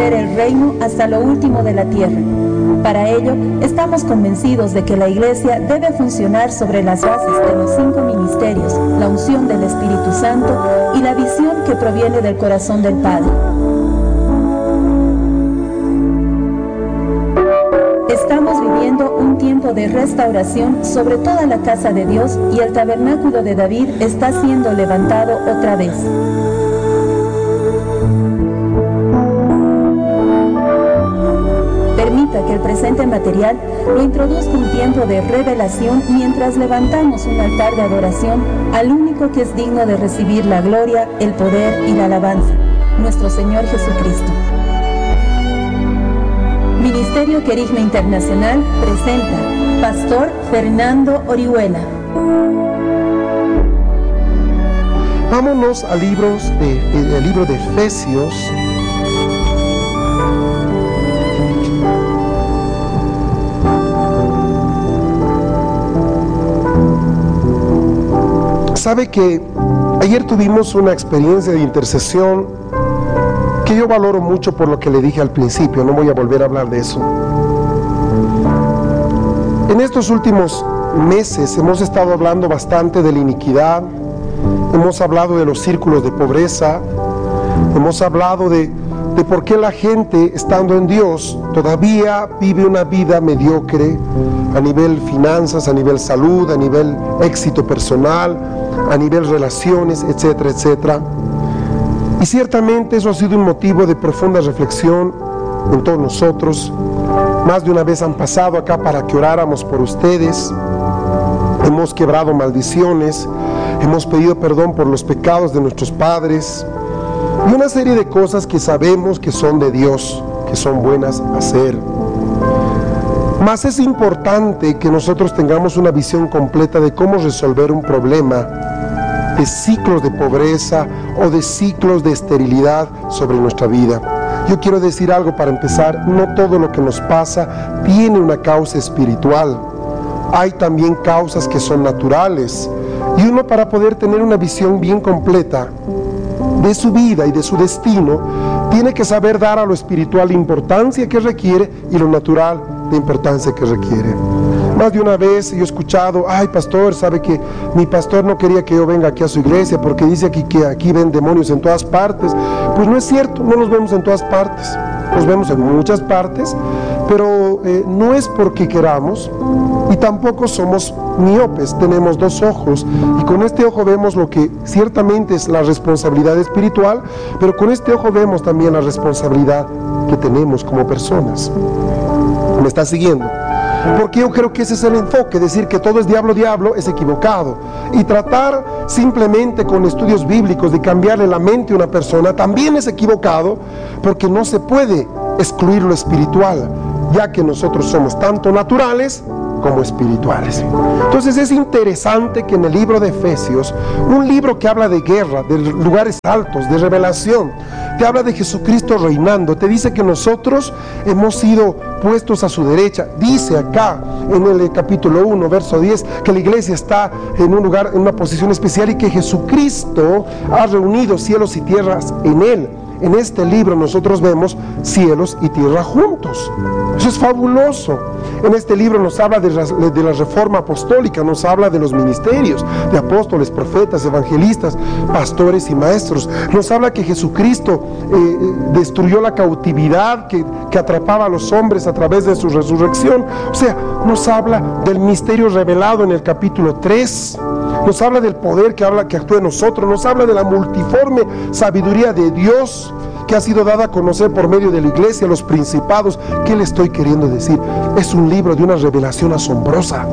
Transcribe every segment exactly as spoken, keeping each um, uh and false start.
establecer el reino hasta lo último de la tierra. Para ello, estamos convencidos de que la Iglesia debe funcionar sobre las bases de los cinco ministerios, la unción del Espíritu Santo y la visión que proviene del corazón del Padre. Estamos viviendo un tiempo de restauración sobre toda la casa de Dios y el tabernáculo de David está siendo levantado otra vez. Permita que el presente material lo introduzca un tiempo de revelación mientras levantamos un altar de adoración al único que es digno de recibir la gloria, el poder y la alabanza, nuestro Señor Jesucristo. Ministerio Querigma Internacional presenta Pastor Fernando Orihuela. Vámonos al libros de, el libro de Efesios. Sabe que ayer tuvimos una experiencia de intercesión que yo valoro mucho por lo que le dije al principio, no voy a volver a hablar de eso. En estos últimos meses hemos estado hablando bastante de la iniquidad, hemos hablado de los círculos de pobreza, hemos hablado de, de por qué la gente, estando en Dios, todavía vive una vida mediocre a nivel finanzas, a nivel salud, a nivel éxito personal, a nivel relaciones, etcétera, etcétera. Y ciertamente eso ha sido un motivo de profunda reflexión en todos nosotros. Más de una vez han pasado acá para que oráramos por ustedes. Hemos quebrado maldiciones, hemos pedido perdón por los pecados de nuestros padres y una serie de cosas que sabemos que son de Dios, que son buenas hacer. Mas es importante que nosotros tengamos una visión completa de cómo resolver un problema de ciclos de pobreza o de ciclos de esterilidad sobre nuestra vida. Yo quiero decir algo para empezar: no todo lo que nos pasa tiene una causa espiritual. Hay también causas que son naturales, y uno, para poder tener una visión bien completa de su vida y de su destino, tiene que saber dar a lo espiritual la importancia que requiere y lo natural la importancia que requiere. Más de una vez yo he escuchado: ay, pastor, sabe que mi pastor no quería que yo venga aquí a su iglesia porque dice aquí que aquí ven demonios en todas partes. Pues no es cierto, no los vemos en todas partes, los vemos en muchas partes, pero eh, no es porque queramos, y tampoco somos miopes, tenemos dos ojos, y con este ojo vemos lo que ciertamente es la responsabilidad espiritual, pero con este ojo vemos también la responsabilidad que tenemos como personas. ¿Me está siguiendo? Porque yo creo que ese es el enfoque. Decir que todo es diablo, diablo es equivocado, y tratar simplemente con estudios bíblicos de cambiarle la mente a una persona también es equivocado, porque no se puede excluir lo espiritual, ya que nosotros somos tanto naturales como espirituales. Entonces es interesante que en el libro de Efesios, un libro que habla de guerra, de lugares altos, de revelación, te habla de Jesucristo reinando, te dice que nosotros hemos sido puestos a su derecha. Dice acá en el capítulo uno, verso diez, que la iglesia está en un lugar, en una posición especial, y que Jesucristo ha reunido cielos y tierras en él. En este libro nosotros vemos cielos y tierra juntos. Eso es fabuloso. En este libro nos habla de, de la reforma apostólica, nos habla de los ministerios, de apóstoles, profetas, evangelistas, pastores y maestros. Nos habla que Jesucristo eh, destruyó la cautividad que, que atrapaba a los hombres a través de su resurrección. O sea, nos habla del misterio revelado en el capítulo tres. Nos habla del poder que, habla, que actúa en nosotros. Nos habla de la multiforme sabiduría de Dios que ha sido dada a conocer por medio de la iglesia, los principados. ¿Qué le estoy queriendo decir? Es un libro de una revelación asombrosa.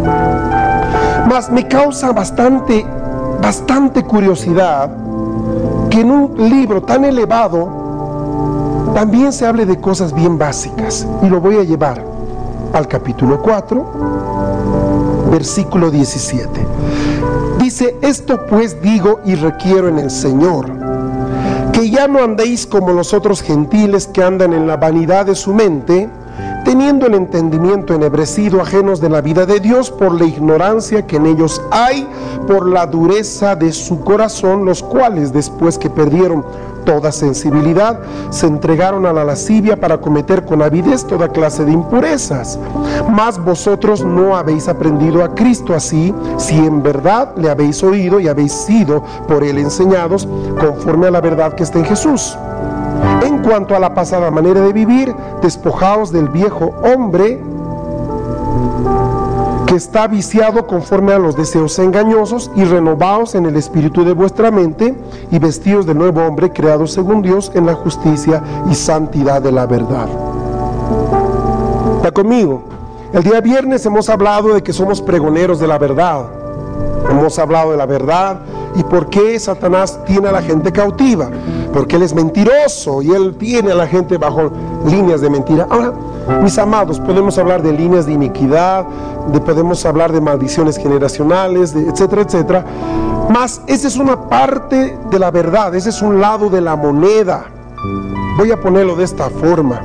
Mas me causa bastante, bastante curiosidad que en un libro tan elevado también se hable de cosas bien básicas. Y lo voy a llevar al capítulo cuatro, versículo diecisiete. Dice: esto pues digo y requiero en el Señor, que ya no andéis como los otros gentiles que andan en la vanidad de su mente, teniendo el entendimiento ennegrecido, ajenos de la vida de Dios por la ignorancia que en ellos hay, por la dureza de su corazón, los cuales, después que perdieron toda sensibilidad, se entregaron a la lascivia para cometer con avidez toda clase de impurezas. Mas vosotros no habéis aprendido a Cristo así, si en verdad le habéis oído y habéis sido por él enseñados, conforme a la verdad que está en Jesús. En cuanto a la pasada manera de vivir, despojaos del viejo hombre que está viciado conforme a los deseos engañosos, y renovaos en el espíritu de vuestra mente, y vestidos del nuevo hombre creado según Dios en la justicia y santidad de la verdad. ¿Está conmigo? El día viernes hemos hablado de que somos pregoneros de la verdad. Hemos hablado de la verdad y por qué Satanás tiene a la gente cautiva, porque él es mentiroso y él tiene a la gente bajo líneas de mentira. Ahora, mis amados, podemos hablar de líneas de iniquidad, de, podemos hablar de maldiciones generacionales, de etcétera, etcétera. Mas esa es una parte de la verdad, ese es un lado de la moneda. Voy a ponerlo de esta forma.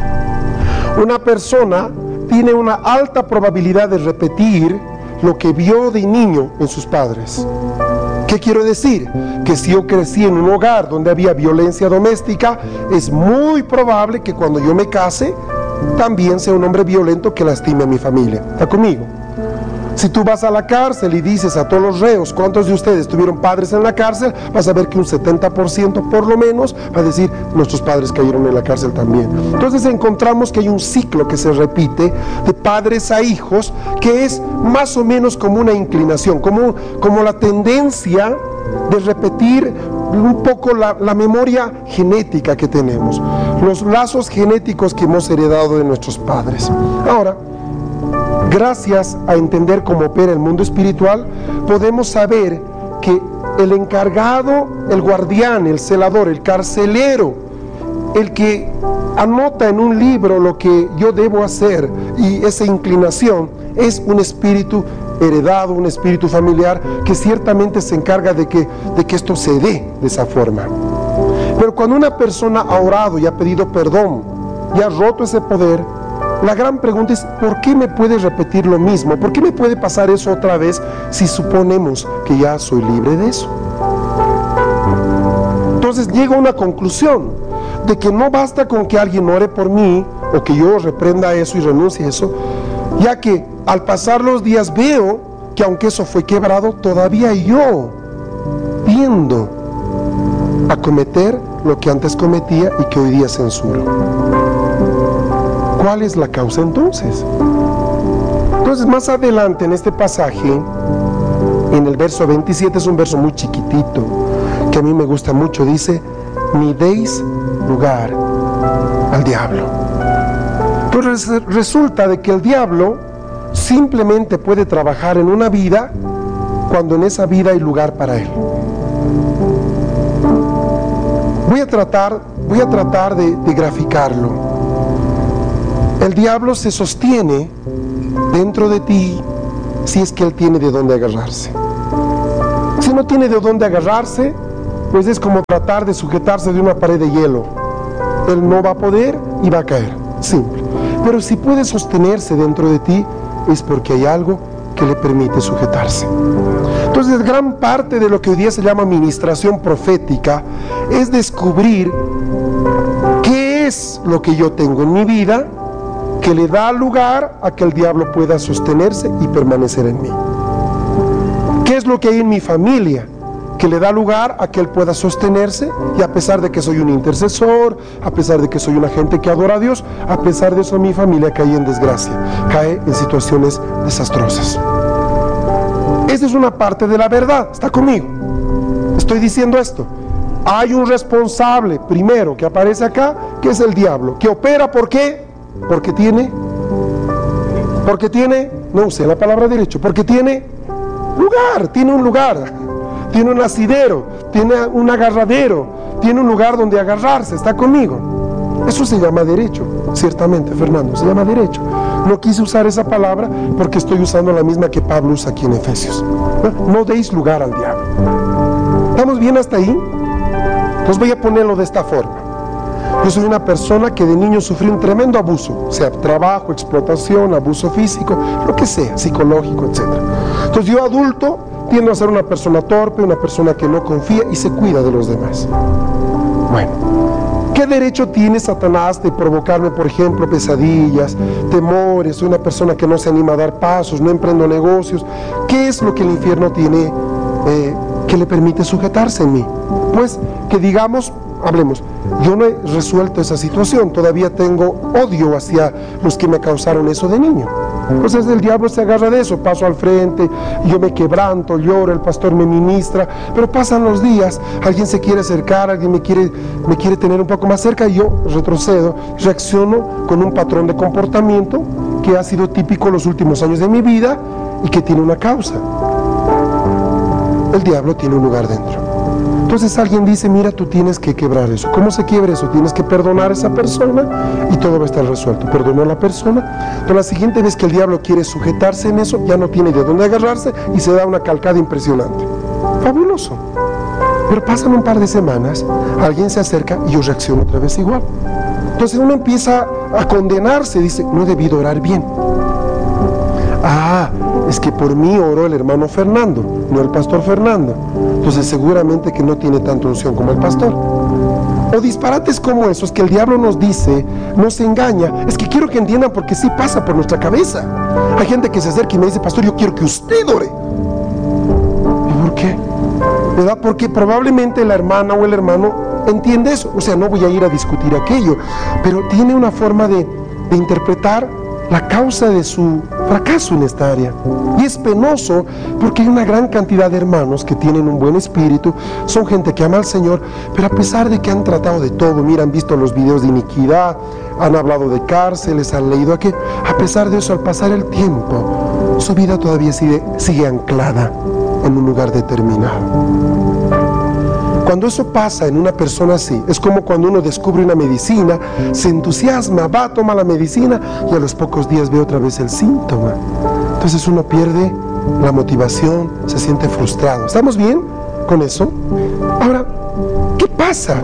Una persona tiene una alta probabilidad de repetir lo que vio de niño en sus padres. ¿Qué quiero decir? Que si yo crecí en un hogar donde había violencia doméstica, es muy probable que cuando yo me case, también sea un hombre violento que lastime a mi familia. ¿Está conmigo? Si tú vas a la cárcel y dices a todos los reos cuántos de ustedes tuvieron padres en la cárcel, vas a ver que un setenta por ciento por lo menos va a decir nuestros padres cayeron en la cárcel también. Entonces encontramos que hay un ciclo que se repite de padres a hijos, que es más o menos como una inclinación, como, como la tendencia de repetir un poco la, la memoria genética que tenemos, los lazos genéticos que hemos heredado de nuestros padres. Ahora, gracias a entender cómo opera el mundo espiritual, podemos saber que el encargado, el guardián, el celador, el carcelero, el que anota en un libro lo que yo debo hacer y esa inclinación, es un espíritu heredado, un espíritu familiar que ciertamente se encarga de que, de que esto se dé de esa forma. Pero cuando una persona ha orado y ha pedido perdón y ha roto ese poder, la gran pregunta es, ¿por qué me puede repetir lo mismo? ¿Por qué me puede pasar eso otra vez si suponemos que ya soy libre de eso? Entonces llego a una conclusión de que no basta con que alguien ore por mí o que yo reprenda eso y renuncie a eso, ya que al pasar los días veo que aunque eso fue quebrado, todavía yo tiendo a cometer lo que antes cometía y que hoy día censuro. ¿Cuál es la causa entonces? Entonces más adelante en este pasaje, en el verso veintisiete, es un verso muy chiquitito, que a mí me gusta mucho, dice, ni deis lugar al diablo. Pues resulta de que el diablo simplemente puede trabajar en una vida cuando en esa vida hay lugar para él. Voy a tratar, voy a tratar de, de graficarlo. El diablo se sostiene dentro de ti si es que él tiene de dónde agarrarse. Si no tiene de dónde agarrarse, pues es como tratar de sujetarse de una pared de hielo. Él no va a poder y va a caer, simple. Pero si puede sostenerse dentro de ti, es porque hay algo que le permite sujetarse. Entonces, gran parte de lo que hoy día se llama ministración profética es descubrir qué es lo que yo tengo en mi vida que le da lugar a que el diablo pueda sostenerse y permanecer en mí. ¿Qué es lo que hay en mi familia que le da lugar a que él pueda sostenerse? Y a pesar de que soy un intercesor, a pesar de que soy una gente que adora a Dios, a pesar de eso mi familia cae en desgracia, cae en situaciones desastrosas. Esa es una parte de la verdad. ¿Está conmigo? Estoy diciendo esto. Hay un responsable primero que aparece acá, que es el diablo, que opera. ¿Por qué? Porque tiene, porque tiene, no usé la palabra derecho, porque tiene lugar, tiene un lugar, tiene un asidero, tiene un agarradero, tiene un lugar donde agarrarse. ¿Está conmigo? Eso se llama derecho, ciertamente, Fernando, se llama derecho. No quise usar esa palabra porque estoy usando la misma que Pablo usa aquí en Efesios. No, no deis lugar al diablo. ¿Estamos bien hasta ahí? Entonces voy a ponerlo de esta forma. Yo soy una persona que de niño sufrí un tremendo abuso, sea trabajo, explotación, abuso físico, lo que sea, psicológico, etcétera. Entonces yo adulto tiendo a ser una persona torpe, una persona que no confía y se cuida de los demás. Bueno, ¿qué derecho tiene Satanás de provocarme, por ejemplo, pesadillas, temores? Soy una persona que no se anima a dar pasos, no emprendo negocios. ¿Qué es lo que el infierno tiene eh, que le permite sujetarse en mí? Pues que digamos, hablemos, yo no he resuelto esa situación, todavía tengo odio hacia los que me causaron eso de niño. Entonces el diablo se agarra de eso, paso al frente, yo me quebranto, lloro, el pastor me ministra, pero pasan los días, alguien se quiere acercar, alguien me quiere, me quiere tener un poco más cerca y yo retrocedo, reacciono con un patrón de comportamiento que ha sido típico los últimos años de mi vida y que tiene una causa. El diablo tiene un lugar dentro. Entonces alguien dice, mira, tú tienes que quebrar eso. ¿Cómo se quiebra eso? Tienes que perdonar a esa persona y todo va a estar resuelto. Perdonó a la persona. Entonces la siguiente vez que el diablo quiere sujetarse en eso, ya no tiene de dónde agarrarse y se da una calcada impresionante. Fabuloso. Pero pasan un par de semanas, alguien se acerca y yo reacciono otra vez igual. Entonces uno empieza a condenarse, dice, no he debido orar bien. Ah, es que por mí oró el hermano Fernando, no el pastor Fernando. Entonces seguramente que no tiene tanta unción como el pastor. O disparates como esos que el diablo nos dice, nos engaña. Es que quiero que entiendan porque sí pasa por nuestra cabeza. Hay gente que se acerca y me dice, pastor, yo quiero que usted ore. ¿Y por qué? ¿Verdad? Porque probablemente la hermana o el hermano entiende eso. O sea, no voy a ir a discutir aquello, pero tiene una forma de, de interpretar la causa de su fracaso en esta área. Y es penoso porque hay una gran cantidad de hermanos que tienen un buen espíritu, son gente que ama al Señor, pero a pesar de que han tratado de todo, mira, han visto los videos de iniquidad, han hablado de cárceles, han leído aquello, a pesar de eso, al pasar el tiempo, su vida todavía sigue, sigue anclada en un lugar determinado. Cuando eso pasa en una persona así, es como cuando uno descubre una medicina, se entusiasma, va, toma la medicina y a los pocos días ve otra vez el síntoma. Entonces uno pierde la motivación, se siente frustrado. ¿Estamos bien con eso? Ahora, ¿qué pasa?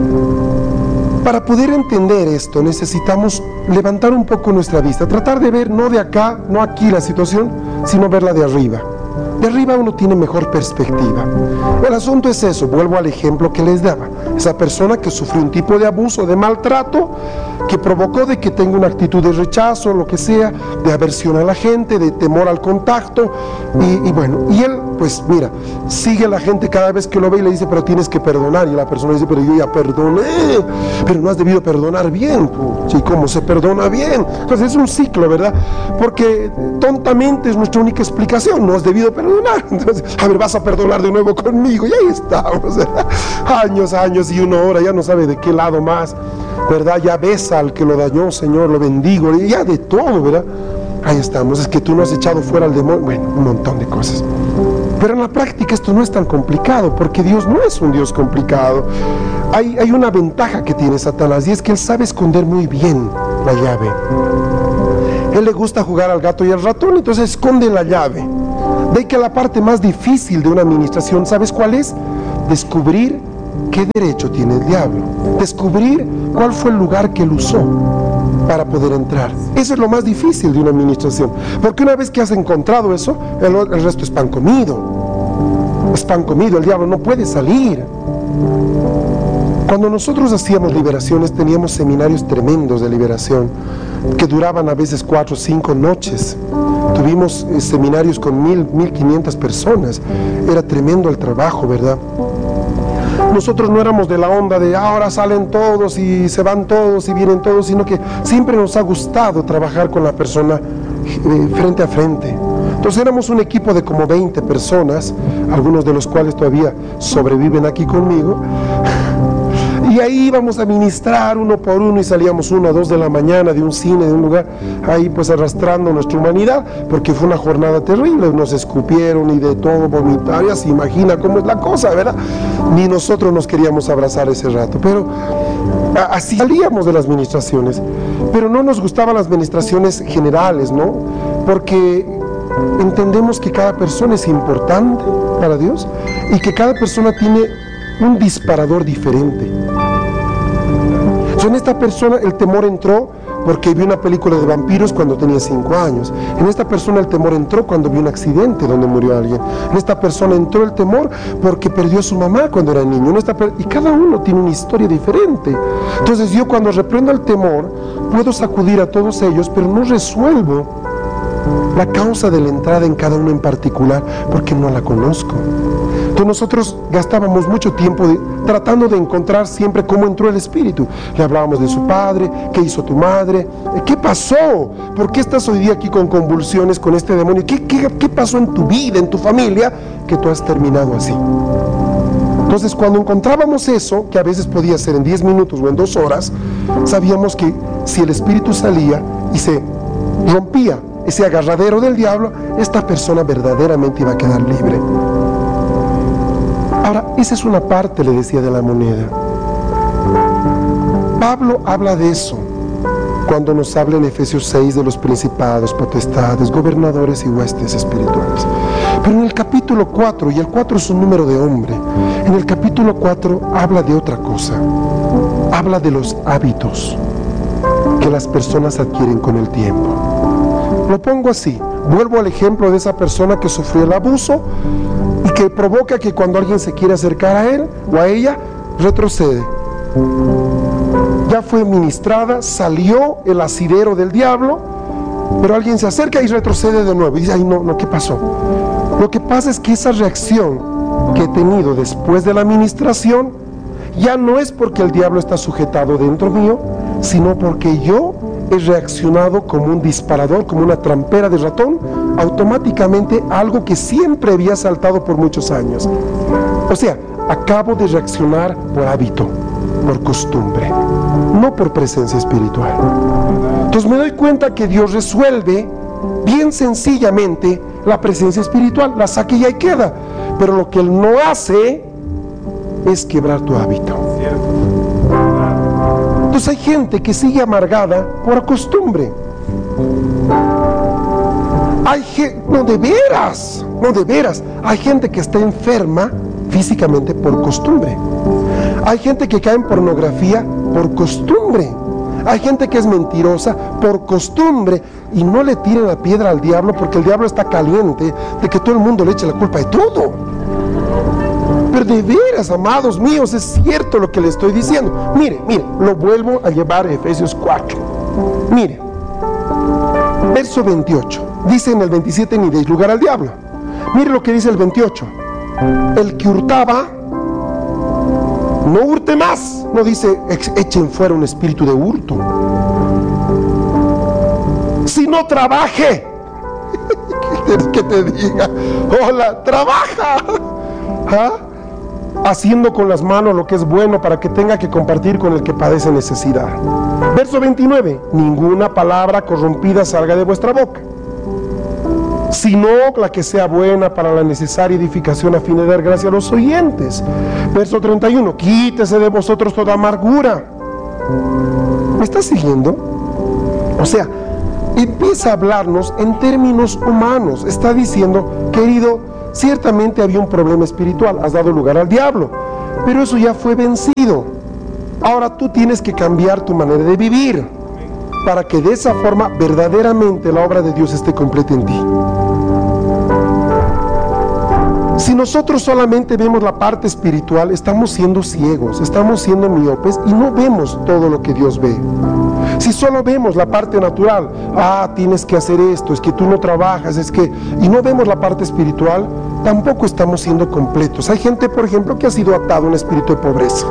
Para poder entender esto necesitamos levantar un poco nuestra vista, tratar de ver no de acá, no aquí la situación, sino verla de arriba. De arriba uno tiene mejor perspectiva. El asunto es eso, vuelvo al ejemplo que les daba. Esa persona que sufrió un tipo de abuso, de maltrato, que provocó de que tenga una actitud de rechazo, lo que sea, de aversión a la gente, de temor al contacto, y, y bueno, y él, pues mira, sigue a la gente cada vez que lo ve y le dice, pero tienes que perdonar, y la persona dice, pero yo ya perdoné, pero no has debido perdonar bien, ¿y cómo se perdona bien? Entonces es un ciclo, ¿verdad? Porque tontamente es nuestra única explicación, no has debido perdonar, entonces, a ver, vas a perdonar de nuevo conmigo, y ahí estamos, años, años, y uno ahora ya no sabe de qué lado más, ¿verdad? Ya besa al que lo dañó, Señor, lo bendigo, y ya de todo, ¿verdad? Ahí estamos, es que tú no has echado fuera al demonio, bueno, un montón de cosas. Pero en la práctica esto no es tan complicado, porque Dios no es un Dios complicado. Hay, hay una ventaja que tiene Satanás, y es que él sabe esconder muy bien la llave. Él le gusta jugar al gato y al ratón, entonces esconde la llave. De ahí que la parte más difícil de una administración, ¿sabes cuál es? Descubrir qué derecho tiene el diablo, descubrir cuál fue el lugar que él usó para poder entrar. Eso es lo más difícil de una administración, porque una vez que has encontrado eso, el, el resto es pan comido, es pan comido, el diablo no puede salir. Cuando nosotros hacíamos liberaciones, teníamos seminarios tremendos de liberación, que duraban a veces cuatro o cinco noches. Tuvimos eh, seminarios con mil, mil quinientas personas, era tremendo el trabajo, ¿verdad? Nosotros no éramos de la onda de ahora salen todos y se van todos y vienen todos, sino que siempre nos ha gustado trabajar con la persona eh, frente a frente. Entonces éramos un equipo de como veinte personas, algunos de los cuales todavía sobreviven aquí conmigo. Y ahí íbamos a ministrar uno por uno y salíamos uno a dos de la mañana de un cine, de un lugar, ahí pues arrastrando nuestra humanidad, porque fue una jornada terrible, nos escupieron y de todo, vomitaron, ya se imagina cómo es la cosa, ¿verdad? Ni nosotros nos queríamos abrazar ese rato, pero así salíamos de las ministraciones, pero no nos gustaban las ministraciones generales, ¿no? Porque entendemos que cada persona es importante para Dios y que cada persona tiene un disparador diferente. Entonces, en esta persona el temor entró porque vio una película de vampiros cuando tenía cinco años. En esta persona el temor entró cuando vio un accidente donde murió alguien. En esta persona entró el temor porque perdió a su mamá cuando era niño. En esta y cada uno tiene una historia diferente. Entonces yo, cuando reprendo el temor, puedo sacudir a todos ellos, pero no resuelvo la causa de la entrada en cada uno en particular, porque no la conozco. Entonces nosotros gastábamos mucho tiempo de, tratando de encontrar siempre cómo entró el espíritu. Le hablábamos de su padre, qué hizo tu madre, qué pasó, por qué estás hoy día aquí con convulsiones, con este demonio, qué, qué, qué pasó en tu vida, en tu familia, que tú has terminado así. Entonces, cuando encontrábamos eso, que a veces podía ser en diez minutos o en dos horas, sabíamos que si el espíritu salía y se rompía ese agarradero del diablo, esta persona verdaderamente iba a quedar libre. Ahora, esa es una parte, le decía, de la moneda. Pablo habla de eso cuando nos habla en Efesios seis de los principados, potestades, gobernadores y huestes espirituales. Pero en el capítulo cuatro, y el cuatro es un número de hombre, en el capítulo cuatro habla de otra cosa. Habla de los hábitos que las personas adquieren con el tiempo. Lo pongo así, vuelvo al ejemplo de esa persona que sufrió el abuso y que provoca que cuando alguien se quiere acercar a él o a ella, retrocede. Ya fue ministrada, salió el asidero del diablo, pero alguien se acerca y retrocede de nuevo y dice, ay no, no, ¿qué pasó? Lo que pasa es que esa reacción que he tenido después de la ministración ya no es porque el diablo está sujetado dentro mío, sino porque yo he reaccionado como un disparador, como una trampera de ratón, automáticamente a algo que siempre había saltado por muchos años. O sea, acabo de reaccionar por hábito, por costumbre, no por presencia espiritual. Entonces me doy cuenta que Dios resuelve bien sencillamente la presencia espiritual, la saca y ahí queda. Pero lo que Él no hace es quebrar tu hábito. Entonces hay gente que sigue amargada por costumbre. Hay gente, no de veras, no de veras, hay gente que está enferma físicamente por costumbre. Hay gente que cae en pornografía por costumbre. Hay gente que es mentirosa por costumbre. Y no le tiren la piedra al diablo, porque el diablo está caliente de que todo el mundo le eche la culpa de todo. Pero de veras, amados míos, es cierto lo que le estoy diciendo. Mire, mire, lo vuelvo a llevar a Efesios cuatro. Mire, verso veintiocho. Dice en el veintisiete, ni deis lugar al diablo. Mire lo que dice el veintiocho. El que hurtaba, no hurte más. No dice, echen fuera un espíritu de hurto. Si no trabaje, que te diga, hola, trabaja, ¿ah? Haciendo con las manos lo que es bueno para que tenga que compartir con el que padece necesidad. Verso veintinueve, ninguna palabra corrompida salga de vuestra boca, sino la que sea buena para la necesaria edificación a fin de dar gracia a los oyentes. Verso treinta y uno, quítese de vosotros toda amargura. ¿Me estás siguiendo? O sea, empieza a hablarnos en términos humanos. Está diciendo, querido, ciertamente había un problema espiritual, has dado lugar al diablo, pero eso ya fue vencido. Ahora tú tienes que cambiar tu manera de vivir para que de esa forma verdaderamente la obra de Dios esté completa en ti. Si nosotros solamente vemos la parte espiritual, estamos siendo ciegos, estamos siendo miopes y no vemos todo lo que Dios ve. Si solo vemos la parte natural, ah, tienes que hacer esto, es que tú no trabajas, es que... y no vemos la parte espiritual, tampoco estamos siendo completos. Hay gente, por ejemplo, que ha sido atado a un espíritu de pobreza.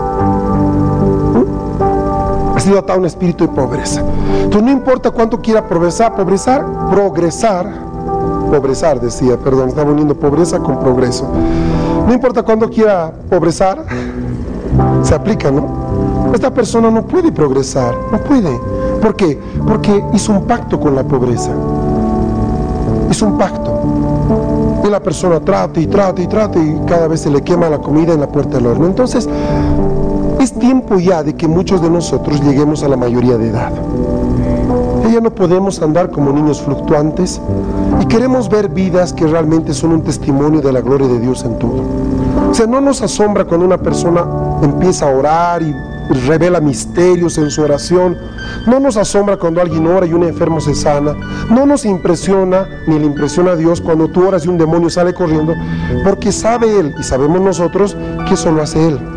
¿Mm? Ha sido atado a un espíritu de pobreza. Entonces no importa cuánto quiera progresar, progresar, progresar, progresar decía, perdón, estaba uniendo pobreza con progreso. No importa cuánto quiera progresar, se aplica, ¿no? Esta persona no puede progresar, no puede. ¿Por qué? Porque hizo un pacto con la pobreza. Hizo un pacto. Y la persona trata y trata y trata y cada vez se le quema la comida en la puerta del horno. Entonces, es tiempo ya de que muchos de nosotros lleguemos a la mayoría de edad. Ya no podemos andar como niños fluctuantes y queremos ver vidas que realmente son un testimonio de la gloria de Dios en todo. O sea, no nos asombra cuando una persona empieza a orar y revela misterios en su oración. No nos asombra cuando alguien ora y un enfermo se sana. No nos impresiona, ni le impresiona a Dios cuando tú oras y un demonio sale corriendo, porque sabe Él, y sabemos nosotros, que eso lo hace Él.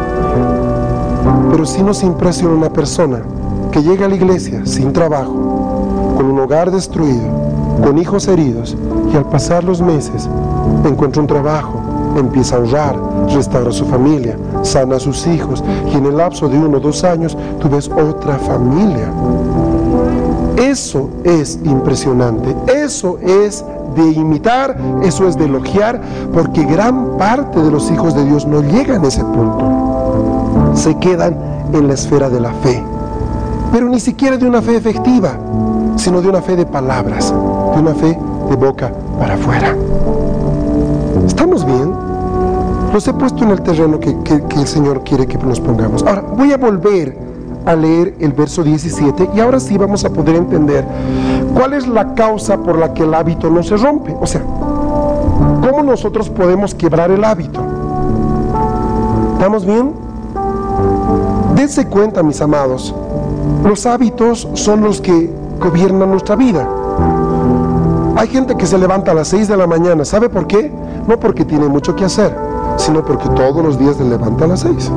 Pero sí nos impresiona una persona que llega a la iglesia sin trabajo, con un hogar destruido, con hijos heridos, y al pasar los meses encuentra un trabajo, empieza a ahorrar, restaura a su familia, sana a sus hijos, y en el lapso de uno o dos años tú ves otra familia. Eso es impresionante, eso es de imitar, eso es de elogiar, porque gran parte de los hijos de Dios no llegan a ese punto, se quedan en la esfera de la fe, pero ni siquiera de una fe efectiva, sino de una fe de palabras, de una fe de boca para afuera. ¿Estamos bien? Los he puesto en el terreno que, que, que el Señor quiere que nos pongamos. Ahora, voy a volver a leer el verso diecisiete y ahora sí vamos a poder entender cuál es la causa por la que el hábito no se rompe. O sea, ¿cómo nosotros podemos quebrar el hábito? ¿Estamos bien? Dense cuenta, mis amados, los hábitos son los que gobiernan nuestra vida. Hay gente que se levanta a las seis de la mañana, ¿sabe por qué? No porque tiene mucho que hacer, sino porque todos los días se levanta a las seis.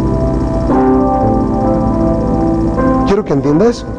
Quiero que entienda eso.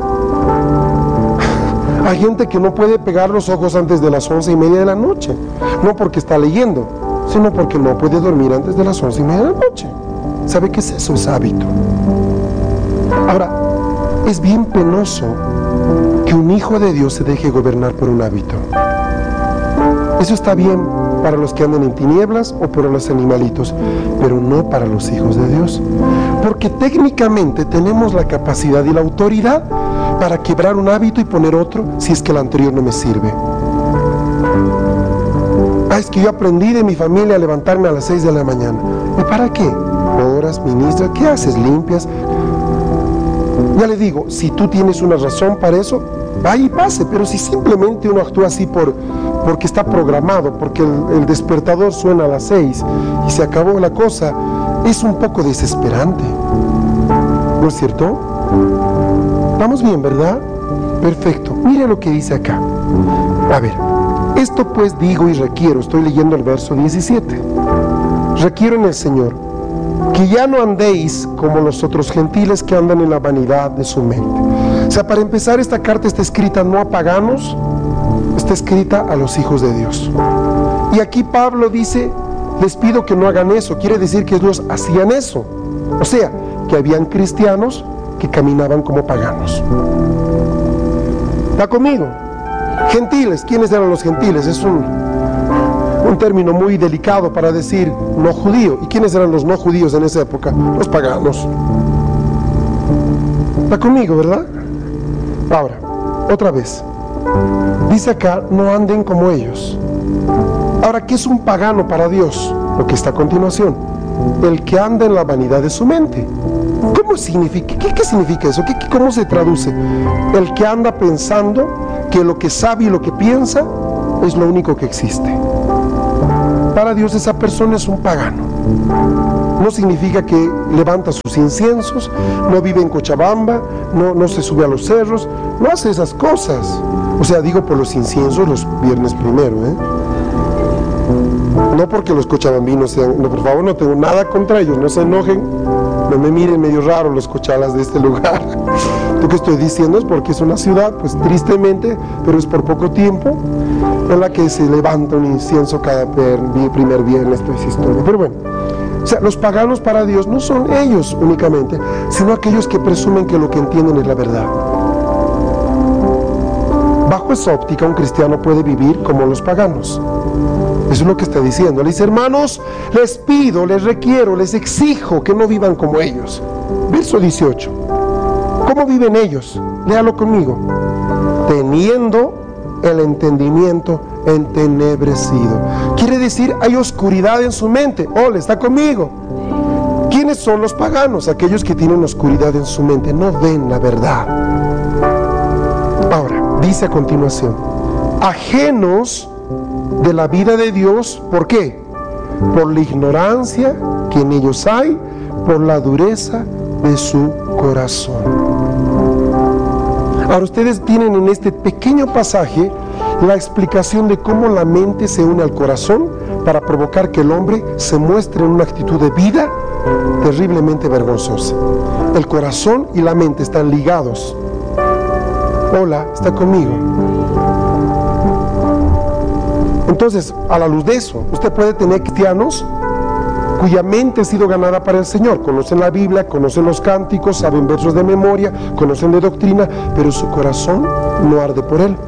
Hay gente que no puede pegar los ojos antes de las once y media de la noche, no porque está leyendo, sino porque no puede dormir antes de las once y media de la noche. ¿Sabe qué es eso? Es hábito. Ahora, es bien penoso que un hijo de Dios se deje gobernar por un hábito. Eso está bien para los que andan en tinieblas o para los animalitos, pero no para los hijos de Dios, porque técnicamente tenemos la capacidad y la autoridad para quebrar un hábito y poner otro si es que el anterior no me sirve. Ah, es que yo aprendí de mi familia a levantarme a las seis de la mañana. ¿Y para qué? Oras, ministras, ¿qué haces? Limpias. Ya le digo, si tú tienes una razón para eso, vaya y pase, pero si simplemente uno actúa así por, porque está programado, porque el, el despertador suena a las seis y se acabó la cosa, es un poco desesperante. ¿No es cierto? Vamos bien, ¿verdad? Perfecto. Mire lo que dice acá. A ver, esto pues digo y requiero, estoy leyendo el verso diecisiete. Requiero en el Señor que ya no andéis como los otros gentiles que andan en la vanidad de su mente. O sea, para empezar, esta carta está escrita no a paganos, está escrita a los hijos de Dios. Y aquí Pablo dice, les pido que no hagan eso. Quiere decir que ellos hacían eso. O sea, que habían cristianos que caminaban como paganos. ¿Está conmigo? Gentiles, ¿quiénes eran los gentiles? Es un, un término muy delicado para decir no judío. ¿Y quiénes eran los no judíos en esa época? Los paganos. ¿Está conmigo, verdad? Ahora, otra vez. Dice acá, no anden como ellos. Ahora, ¿qué es un pagano para Dios? Lo que está a continuación. El que anda en la vanidad de su mente. ¿Cómo significa? ¿Qué, qué significa eso? ¿Qué, qué, ¿Cómo se traduce? El que anda pensando que lo que sabe y lo que piensa es lo único que existe. Para Dios esa persona es un pagano. No significa que levanta sus inciensos, no vive en Cochabamba, no, no se sube a los cerros, no hace esas cosas. O sea, digo por los inciensos los viernes primero, ¿eh? No porque los cochabambinos sean, no, por favor, no tengo nada contra ellos, no se enojen, no me miren medio raro los cochalas de este lugar. Lo que estoy diciendo es porque es una ciudad, pues tristemente, pero es por poco tiempo, en la que se levanta un incienso cada primer viernes, toda esa historia. Pero bueno, o sea, los paganos para Dios no son ellos únicamente, sino aquellos que presumen que lo que entienden es la verdad. Bajo esa óptica, un cristiano puede vivir como los paganos. Eso es lo que está diciendo. Le dice, hermanos, les pido, les requiero, les exijo que no vivan como ellos. Verso dieciocho. ¿Cómo viven ellos? Léalo conmigo. Teniendo el entendimiento entenebrecido. Quiere decir, hay oscuridad en su mente. Oh, ¿le está conmigo? ¿Quiénes son los paganos? Aquellos que tienen oscuridad en su mente, no ven la verdad. Ahora, dice a continuación, ajenos de la vida de Dios. ¿Por qué? Por la ignorancia que en ellos hay, por la dureza de su corazón. Ahora ustedes tienen en este pequeño pasaje la explicación de cómo la mente se une al corazón para provocar que el hombre se muestre en una actitud de vida terriblemente vergonzosa. El corazón y la mente están ligados. Hola, ¿está conmigo? Entonces, a la luz de eso, usted puede tener cristianos cuya mente ha sido ganada para el Señor, conocen la Biblia, conocen los cánticos, saben versos de memoria, conocen de doctrina, pero su corazón no arde por Él.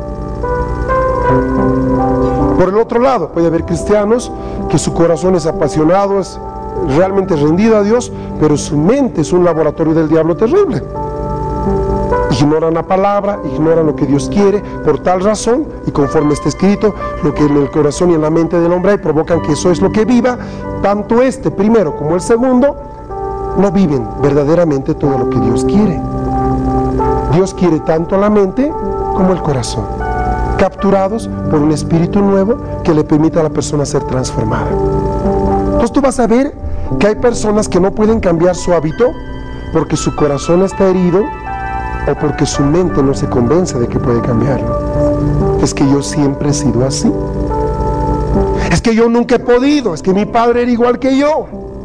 Por el otro lado, puede haber cristianos que su corazón es apasionado, es realmente rendido a Dios, pero su mente es un laboratorio del diablo terrible. Ignoran la palabra, ignoran lo que Dios quiere, por tal razón, y conforme está escrito, lo que en el corazón y en la mente del hombre hay, provocan que eso es lo que viva. Tanto este primero como el segundo no viven verdaderamente todo lo que Dios quiere. Dios quiere tanto la mente como el corazón, capturados por un espíritu nuevo que le permita a la persona ser transformada. Entonces tú vas a ver que hay personas que no pueden cambiar su hábito porque su corazón está herido o porque su mente no se convence de que puede cambiarlo. Es que yo siempre he sido así. Es que yo nunca he podido. Es que mi padre era igual que yo.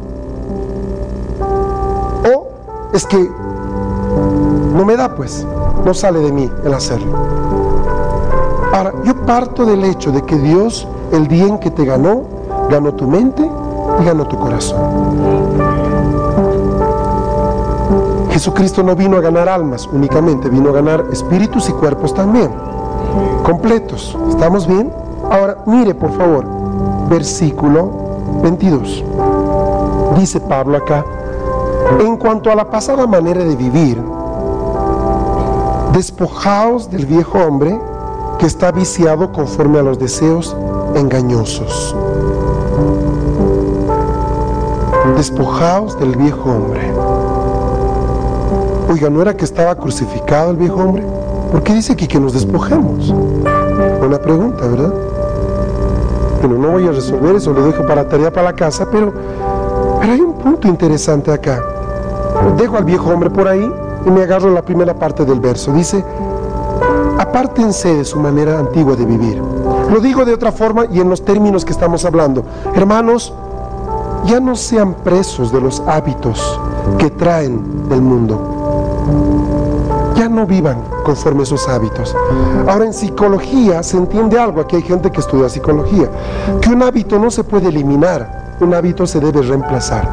O es que no me da, pues, no sale de mí el hacerlo. Ahora, yo parto del hecho de que Dios, el día en que te ganó, ganó tu mente y ganó tu corazón. Jesucristo no vino a ganar almas únicamente, vino a ganar espíritus y cuerpos también, completos. ¿Estamos bien? Ahora, mire por favor, versículo veintidós. Dice Pablo acá, en cuanto a la pasada manera de vivir, despojaos del viejo hombre que está viciado conforme a los deseos engañosos. Despojaos del viejo hombre. Oiga, ¿no era que estaba crucificado el viejo hombre? ¿Por qué dice aquí que nos despojemos? Una pregunta, ¿verdad? Bueno, no voy a resolver eso, lo dejo para tarea para la casa, pero, pero hay un punto interesante acá. Dejo al viejo hombre por ahí y me agarro la primera parte del verso. Dice, apártense de su manera antigua de vivir. Lo digo de otra forma y en los términos que estamos hablando. Hermanos, ya no sean presos de los hábitos que traen del mundo. Ya no vivan conforme a esos hábitos. Ahora, en psicología se entiende algo, aquí hay gente que estudia psicología, que un hábito no se puede eliminar, un hábito se debe reemplazar.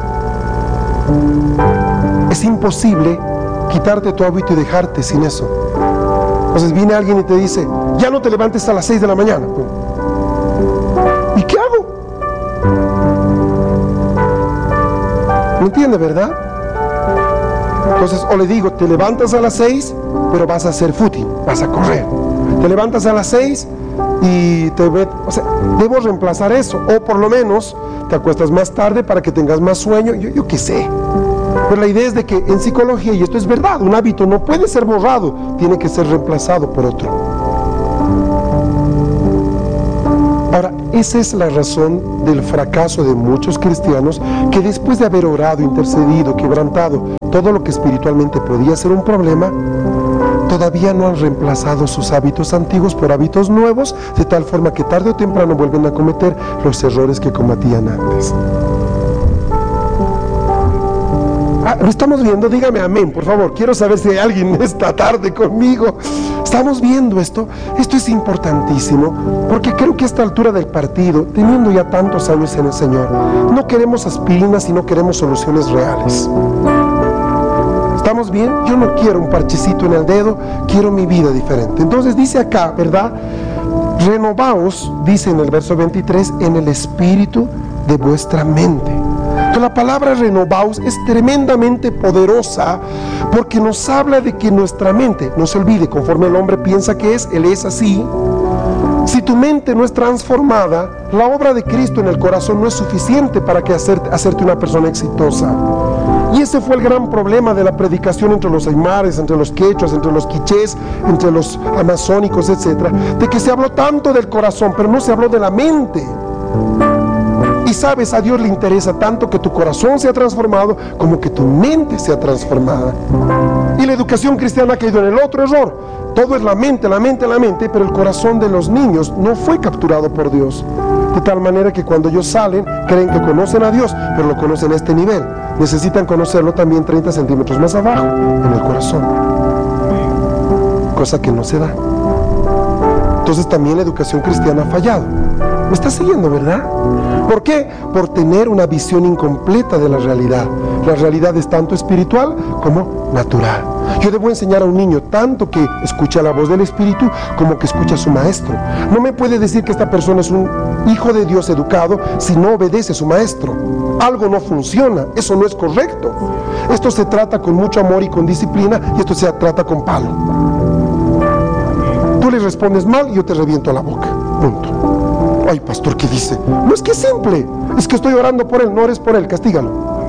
Es imposible quitarte tu hábito y dejarte sin eso. Entonces viene alguien y te dice, ya no te levantes a las seis de la mañana. ¿Y qué hago? ¿Me entiende, verdad? Entonces, o le digo, te levantas a las seis, pero vas a hacer footing, vas a correr. Te levantas a las seis y te ves, o sea, debo reemplazar eso, o por lo menos te acuestas más tarde para que tengas más sueño, yo, yo qué sé. Pero la idea es de que en psicología, y esto es verdad, un hábito no puede ser borrado, tiene que ser reemplazado por otro. Ahora, esa es la razón del fracaso de muchos cristianos que después de haber orado, intercedido, quebrantado todo lo que espiritualmente podía ser un problema, todavía no han reemplazado sus hábitos antiguos por hábitos nuevos, de tal forma que tarde o temprano vuelven a cometer los errores que cometían antes. Ah, ¿lo estamos viendo? Dígame amén, por favor. Quiero saber si hay alguien esta tarde conmigo. ¿Estamos viendo esto? Esto es importantísimo, porque creo que a esta altura del partido, teniendo ya tantos años en el Señor, no queremos aspirinas y no queremos soluciones reales. ¿Estamos bien? Yo no quiero un parchecito en el dedo, quiero mi vida diferente. Entonces dice acá, ¿verdad? Renovaos, dice en el verso veintitrés, en el espíritu de vuestra mente. Entonces la palabra renovaos es tremendamente poderosa porque nos habla de que nuestra mente, no se olvide, conforme el hombre piensa que es, él es así. Si tu mente no es transformada, la obra de Cristo en el corazón no es suficiente para que hacer, hacerte una persona exitosa. Y ese fue el gran problema de la predicación entre los aymares, entre los quechuas, entre los quichés, entre los amazónicos, etcétera, de que se habló tanto del corazón, pero no se habló de la mente. Y Y sabes, a Dios le interesa tanto que tu corazón sea transformado como que tu mente sea transformada. Y la educación cristiana ha caído en el otro error. Todo es la mente, la mente, la mente, pero el corazón de los niños no fue capturado por Dios. De tal manera que cuando ellos salen, creen que conocen a Dios, pero lo conocen a este nivel. Necesitan conocerlo también treinta centímetros más abajo, en el corazón. Cosa que no se da. Entonces también la educación cristiana ha fallado. ¿Me estás siguiendo, verdad? ¿Por qué? Por tener una visión incompleta de la realidad. La realidad es tanto espiritual como natural. Yo debo enseñar a un niño tanto que escucha la voz del Espíritu como que escucha a su maestro. No me puede decir que esta persona es un hijo de Dios educado si no obedece a su maestro. Algo no funciona, eso no es correcto. Esto se trata con mucho amor y con disciplina, y esto se trata con palo. Tú le respondes mal y yo te reviento la boca. Punto. Ay, pastor, ¿qué dice? No es que es simple, es que estoy orando por él, no ores por él, castígalo.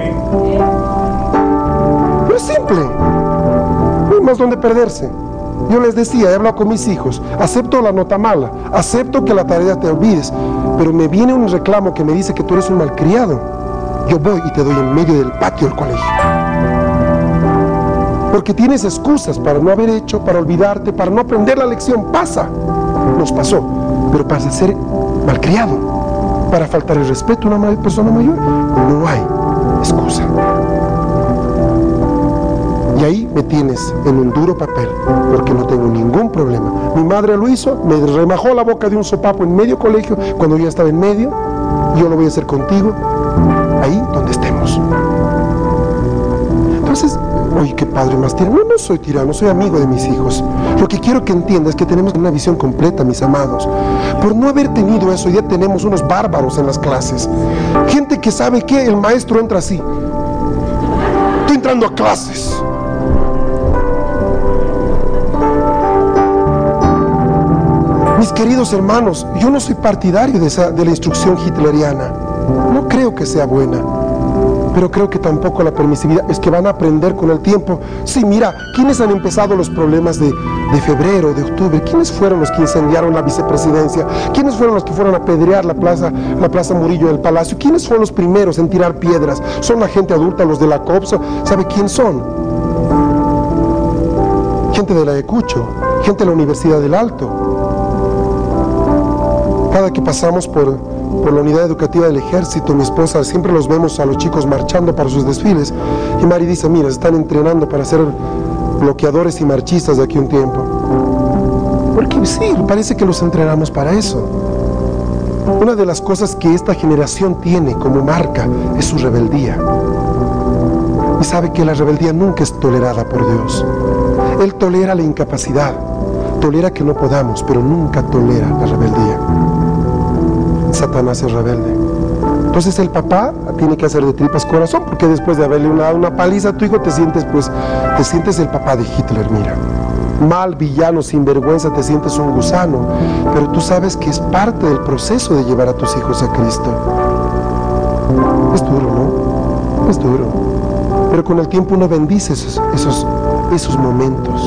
Pero es simple. No hay más donde perderse. Yo les decía, he hablado con mis hijos, acepto la nota mala, acepto que la tarea te olvides, pero me viene un reclamo que me dice que tú eres un malcriado. Yo voy y te doy en medio del patio del colegio. Porque tienes excusas para no haber hecho, para olvidarte, para no aprender la lección. Pasa, nos pasó, pero para ser malcriado, para faltar el respeto a una persona mayor, no hay excusa. Y ahí me tienes en un duro papel, porque no tengo ningún problema. Mi madre lo hizo, me remajó la boca de un sopapo en medio colegio, cuando yo ya estaba en medio, y yo lo voy a hacer contigo, ahí donde estemos. Entonces, oye, qué padre más tirano. No, no soy tirano, soy amigo de mis hijos. Lo que quiero que entiendas es que tenemos una visión completa, mis amados. Por no haber tenido eso, ya tenemos unos bárbaros en las clases. Gente que sabe que el maestro entra así. Estoy entrando a clases. Mis queridos hermanos, yo no soy partidario de, esa, de la instrucción hitleriana. No creo que sea buena. Pero creo que tampoco la permisividad, es que van a aprender con el tiempo. Sí, mira, ¿quiénes han empezado los problemas de, de febrero, de octubre? ¿Quiénes fueron los que incendiaron la vicepresidencia? ¿Quiénes fueron los que fueron a apedrear la plaza, la plaza Murillo del Palacio? ¿Quiénes fueron los primeros en tirar piedras? Son la gente adulta, los de la COPSA. ¿Sabe quién son? Gente de la Ayacucho, gente de la Universidad del Alto. Cada que pasamos por... por la unidad educativa del ejército, mi esposa, siempre los vemos a los chicos marchando para sus desfiles, y Mari dice, mira, se están entrenando para ser bloqueadores y marchistas de aquí un tiempo. Porque sí, parece que los entrenamos para eso. Una de las cosas que esta generación tiene como marca es su rebeldía, y sabe que la rebeldía nunca es tolerada por Dios. Él tolera la incapacidad, tolera que no podamos, pero nunca tolera la rebeldía. Satanás es rebelde. Entonces el papá tiene que hacer de tripas corazón, porque después de haberle dado una paliza a tu hijo te sientes, pues, te sientes el papá de Hitler, mira. Mal, villano, sinvergüenza, te sientes un gusano, pero tú sabes que es parte del proceso de llevar a tus hijos a Cristo. Es duro, ¿no? Es duro. Pero con el tiempo uno bendice esos, esos, esos momentos.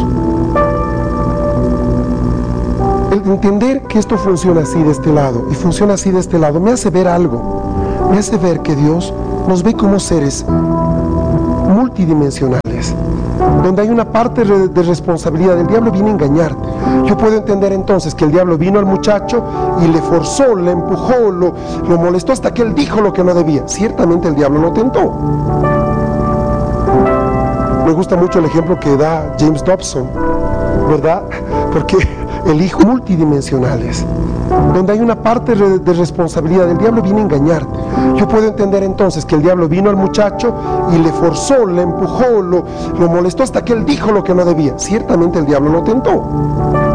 El entender que esto funciona así de este lado y funciona así de este lado me hace ver algo, me hace ver que Dios nos ve como seres multidimensionales, donde hay una parte de responsabilidad. El diablo viene a engañarte. Yo puedo entender entonces que el diablo vino al muchacho y le forzó, le empujó, lo, lo molestó hasta que él dijo lo que no debía. Ciertamente el diablo lo tentó. Me gusta mucho el ejemplo que da James Dobson, ¿verdad? Porque el hijo multidimensionales, donde hay una parte de responsabilidad. El diablo viene a engañarte. Yo puedo entender entonces que el diablo vino al muchacho y le forzó, le empujó, lo, lo molestó hasta que él dijo lo que no debía. Ciertamente el diablo lo tentó.